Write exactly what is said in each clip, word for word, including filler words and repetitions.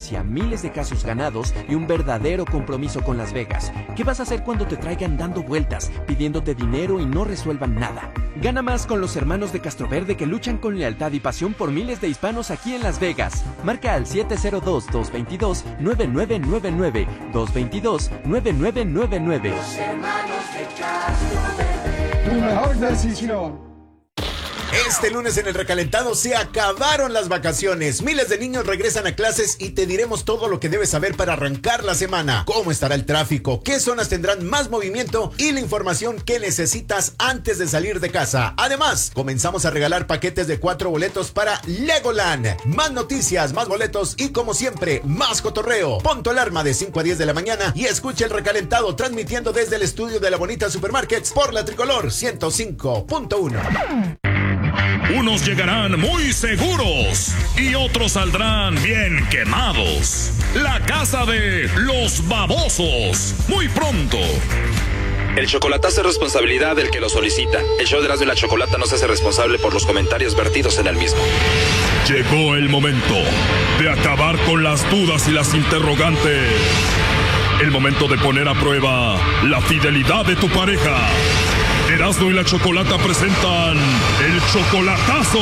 experiencia, miles de casos ganados y un verdadero compromiso con Las Vegas. ¿Qué vas a hacer cuando te traigan dando vueltas, pidiéndote dinero y no resuelvan nada? Gana más con los hermanos de Castroverde que luchan con lealtad y pasión por miles de hispanos aquí en Las Vegas. Marca al siete cero dos, dos dos dos, nueve nueve nueve nueve, dos dos dos, nueve nueve nueve nueve. Los hermanos de Castroverde. Tu mejor decisión. Este lunes en el recalentado se acabaron las vacaciones. Miles de niños regresan a clases y te diremos todo lo que debes saber para arrancar la semana. Cómo estará el tráfico, qué zonas tendrán más movimiento y la información que necesitas antes de salir de casa. Además, comenzamos a regalar paquetes de cuatro boletos para Legoland. Más noticias, más boletos y como siempre, más cotorreo. Pon tu alarma de cinco a diez de la mañana y escucha el recalentado transmitiendo desde el estudio de la Bonita Supermarkets por la Tricolor ciento cinco punto uno. Unos llegarán muy seguros y otros saldrán bien quemados. La casa de los babosos, muy pronto. El chocolatazo es responsabilidad del que lo solicita. El show de Erasmo y la Chocolata no se hace responsable por los comentarios vertidos en el mismo. Llegó el momento de acabar con las dudas y las interrogantes. El momento de poner a prueba la fidelidad de tu pareja. Erasmo y la Chocolata presentan el chocolatazo.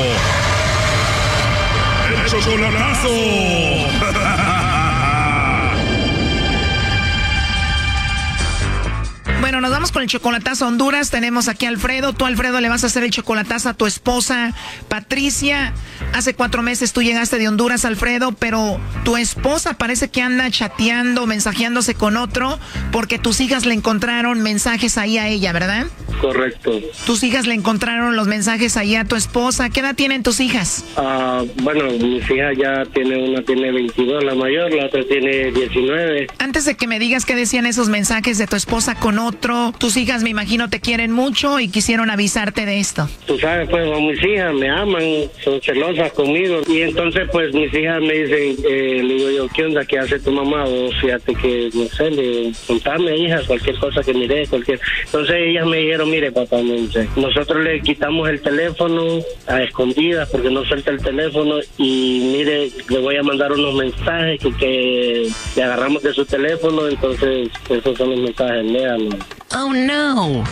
El chocolatazo. Bueno, nos vamos con el chocolatazo a Honduras. Tenemos aquí a Alfredo. Tú, Alfredo, le vas a hacer el chocolatazo a tu esposa, Patricia. Hace cuatro meses tú llegaste de Honduras, Alfredo, pero tu esposa parece que anda chateando, mensajeándose con otro, porque tus hijas le encontraron mensajes ahí a ella, ¿verdad? Correcto. Tus hijas le encontraron los mensajes ahí a tu esposa. ¿Qué edad tienen tus hijas? Uh, bueno, mis hijas ya tiene, una tiene veintidós, la mayor, la otra tiene diecinueve. Antes de que me digas qué decían esos mensajes de tu esposa con otro, tus hijas me imagino te quieren mucho y quisieron avisarte de esto. Tú sabes, pues, mis hijas me aman, son celosas conmigo. Y entonces, pues, mis hijas me dicen, eh, le digo yo, ¿qué onda? ¿Qué hace tu mamá? O fíjate que, no sé, le, contame, hija, cualquier cosa que mire, cualquier... Entonces ellas me dijeron, mire, papá, me dice, nosotros le quitamos el teléfono a escondidas porque no suelta el teléfono y mire, le voy a mandar unos mensajes que, que le agarramos de su teléfono, entonces esos son los mensajes, léanlos. Oh, no.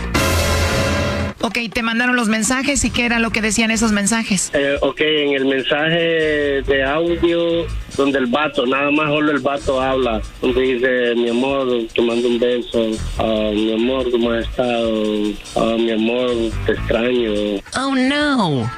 Ok, te mandaron los mensajes y ¿qué era lo que decían esos mensajes? Eh, ok, en el mensaje de audio donde el vato, nada más solo el vato habla, donde dice, mi amor, te mando un beso, uh, mi amor, ¿cómo has estado? Uh, mi amor, te extraño. Oh, no.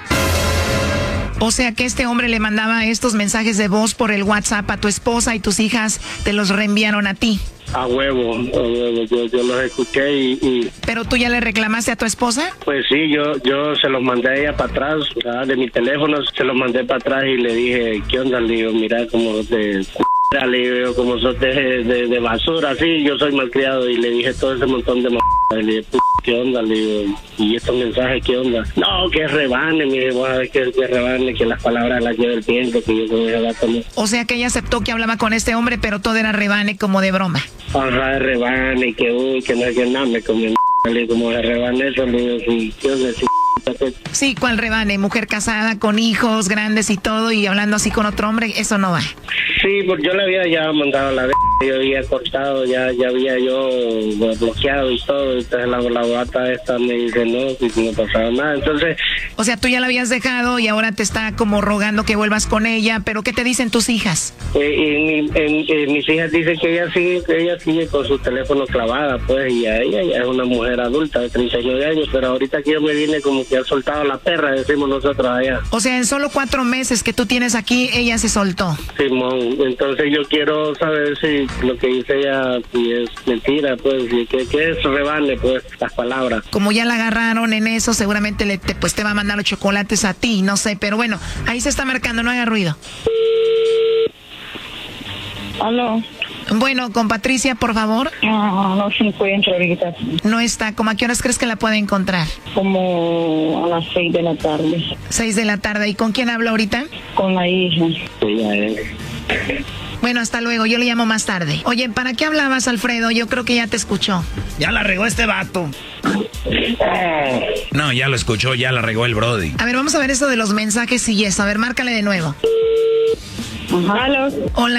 O sea que este hombre le mandaba estos mensajes de voz por el WhatsApp a tu esposa y tus hijas te los reenviaron a ti. A huevo, a huevo, yo, yo los escuché y, y... ¿Pero tú ya le reclamaste a tu esposa? Pues sí, yo yo se los mandé a ella para atrás, o sea, de mi teléfono se los mandé para atrás y le dije, ¿qué onda? Le digo, mira, como de c***, le digo, como sos de, de, de basura, sí, yo soy malcriado y le dije todo ese montón de m***, le dije, ¿qué onda? Le digo, ¿y estos mensajes qué onda? No, que rebane, mi hijo, que, que rebane, que las palabras las lleve el viento, que yo con ella la tomé. O sea que ella aceptó que hablaba con este hombre, pero todo era rebane como de broma. Ajá, rebane, que uy, que no es que nada, me comió m***, como de rebane eso, le digo, sí, ¿qué onda? Sí, sí, ¿cuál rebane? Mujer casada, con hijos grandes y todo, y hablando así con otro hombre, eso no va. Sí, porque yo le había ya mandado a la vez, yo había cortado, ya ya había yo bloqueado y todo, entonces la, la gata esta me dice no, y no pasaba nada, entonces... O sea, tú ya la habías dejado y ahora te está como rogando que vuelvas con ella, pero ¿qué te dicen tus hijas? Eh, y mi, en, eh, mis hijas dicen que ella sigue que ella sigue con su teléfono clavada, pues, y a ella ya es una mujer adulta de treinta y nueve años, pero ahorita que yo me vine como que ha soltado la perra, decimos nosotros allá. O sea, en solo cuatro meses que tú tienes aquí, ella se soltó. Simón, entonces yo quiero saber si lo que dice ella si es mentira, pues, si que, que es rebane, pues, las palabras. Como ya la agarraron en eso, seguramente le, te, pues te va a mandar los chocolates a ti, no sé, pero bueno, ahí se está marcando, no haga ruido. Aló. Bueno, con Patricia, por favor. No, no se encuentra ahorita. No está. ¿Cómo a qué horas crees que la puede encontrar? Como a las seis de la tarde. Seis de la tarde. ¿Y con quién hablo ahorita? Con la hija. Sí, a él. Bueno, hasta luego. Yo le llamo más tarde. Oye, ¿para qué hablabas, Alfredo? Yo creo que ya te escuchó. Ya la regó este vato. No, ya lo escuchó, ya la regó el brody. A ver, vamos a ver eso de los mensajes y eso. A ver, márcale de nuevo. Ajá. Hola.